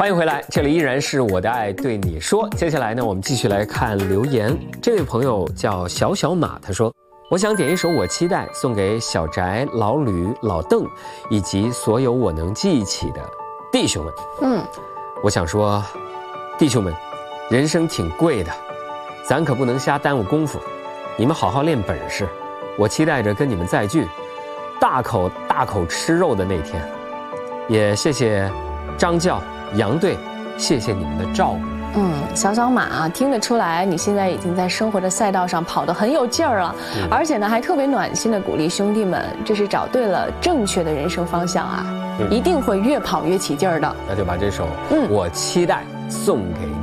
欢迎回来，这里依然是我的爱对你说。接下来呢，我们继续来看留言。这位朋友叫小小马，他说：“我想点一首《我期待》，送给小翟、老吕、老邓，以及所有我能记起的弟兄们。”我想说，弟兄们，人生挺贵的，咱可不能瞎耽误功夫。你们好好练本事，我期待着跟你们再聚，大口大口吃肉的那天。也谢谢张教、杨队，谢谢你们的照顾。 小小马啊，听得出来你现在已经在生活的赛道上跑得很有劲儿了，而且呢还特别暖心的鼓励兄弟们，这是找对了正确的人生方向啊，一定会越跑越起劲儿的。 那就把这首《我期待》送给你。